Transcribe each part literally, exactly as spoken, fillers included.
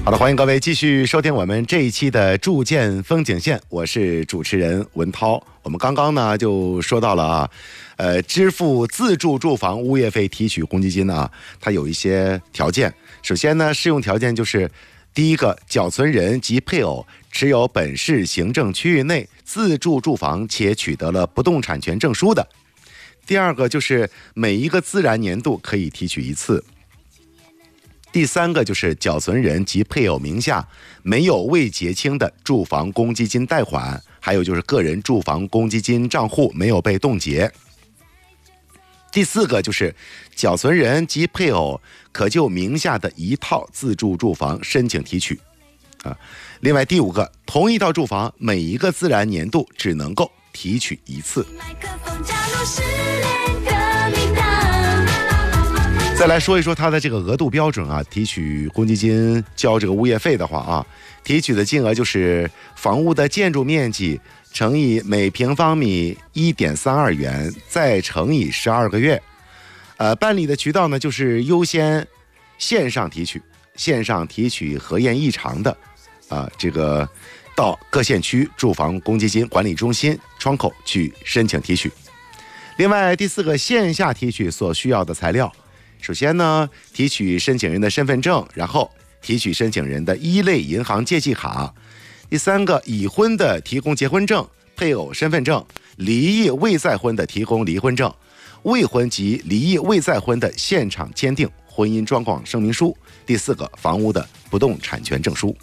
好的，欢迎各位继续收听我们这一期的筑建风景线，我是主持人文涛。我们刚刚呢就说到了啊，呃，支付自住住房物业费提取公积金啊，它有一些条件。首先呢，适用条件就是第一个，缴存人及配偶持有本市行政区域内自住住房且取得了不动产权证书的。第二个就是每一个自然年度可以提取一次。第三个就是缴存人及配偶名下没有未结清的住房公积金贷款，还有就是个人住房公积金账户没有被冻结。第四个就是缴存人及配偶可就名下的一套自住住房申请提取啊。另外第五个，同一套住房每一个自然年度只能够提取一次。再来说一说它的这个额度标准啊，提取公积金交这个物业费的话啊，提取的金额就是房屋的建筑面积乘以每平方米 一点三二元，再乘以十二个月。呃，办理的渠道呢就是优先线上提取，线上提取核验异常的啊，这个到各县区住房公积金管理中心窗口去申请提取。另外第四个，线下提取所需要的材料。首先呢，提取申请人的身份证，然后提取申请人的一类银行借记卡。第三个，已婚的提供结婚证、配偶身份证，离异未再婚的提供离婚证，未婚及离异未再婚的现场签订婚姻状况声明书。第四个，房屋的不动产权证书。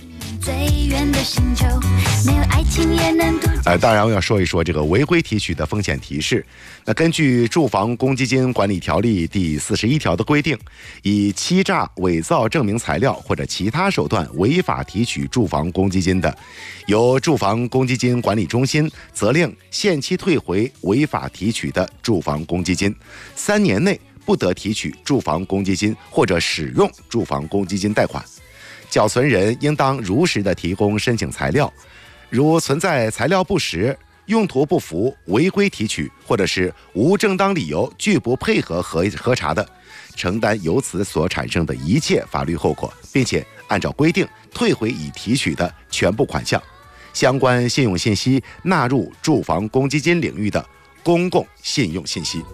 呃，当然我要说一说这个违规提取的风险提示。那根据《住房公积金管理条例》第四十一条的规定，以欺诈、伪造证明材料或者其他手段违法提取住房公积金的，由住房公积金管理中心责令限期退回违法提取的住房公积金，三年内不得提取住房公积金或者使用住房公积金贷款。缴存人应当如实的提供申请材料，如存在材料不实、用途不符、违规提取，或者是无正当理由拒不配合核核查的，承担由此所产生的一切法律后果，并且按照规定退回已提取的全部款项。相关信用信息纳入住房公积金领域的公共信用信息。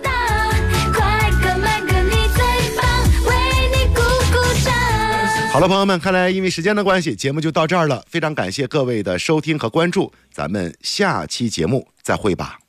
好了，朋友们，看来因为时间的关系，节目就到这儿了。非常感谢各位的收听和关注，咱们下期节目再会吧。